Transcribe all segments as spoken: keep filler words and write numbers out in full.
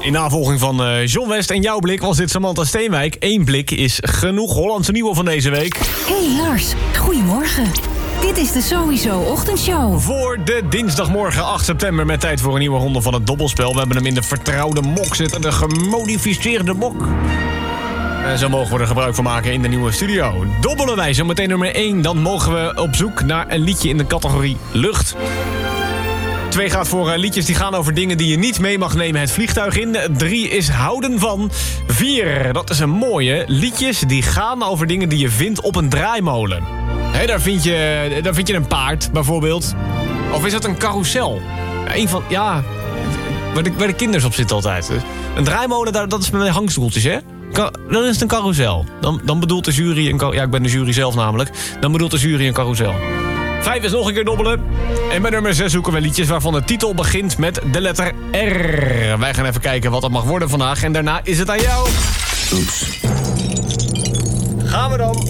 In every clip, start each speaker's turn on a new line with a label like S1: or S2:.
S1: In navolging van uh, John West en jouw blik was dit Samantha Steenwijk. Eén blik is genoeg. Hollandse nieuwe van deze week.
S2: Hey Lars, goedemorgen. Dit is de Sowieso Ochtendshow.
S1: Voor de dinsdagmorgen acht september met tijd voor een nieuwe ronde van het dobbelspel. We hebben hem in de vertrouwde mok zitten, de gemodificeerde mok. En zo mogen we er gebruik van maken in de nieuwe studio. Dobbelen wij zo meteen nummer één, dan mogen we op zoek naar een liedje in de categorie lucht. Twee gaat voor uh, liedjes die gaan over dingen die je niet mee mag nemen het vliegtuig in. Drie is houden van. Vier, dat is een mooie. Liedjes die gaan over dingen die je vindt op een draaimolen. Hé, daar, vind je, daar vind je een paard, bijvoorbeeld. Of is dat een carousel? Ja, een van, ja, waar de, waar de kinders op zitten altijd. Een draaimolen, dat is met hangstoeltjes, hè? Ka- dan is het een carousel. Dan, dan bedoelt de jury een... Ja, ik ben de jury zelf namelijk. Dan bedoelt de jury een carousel. Vijf is nog een keer dobbelen. En bij nummer zes zoeken we liedjes waarvan de titel begint met de letter R. Wij gaan even kijken wat dat mag worden vandaag. En daarna is het aan jou. Oeps. Gaan we dan.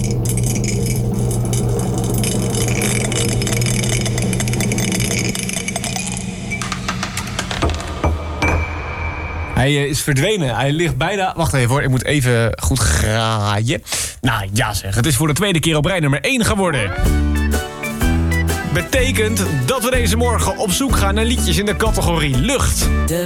S1: Hij is verdwenen. Hij ligt bijna... Wacht even hoor, ik moet even goed graaien. Nou ja zeg, het is voor de tweede keer op rij nummer één geworden. Betekent dat we deze morgen op zoek gaan naar liedjes in de categorie lucht.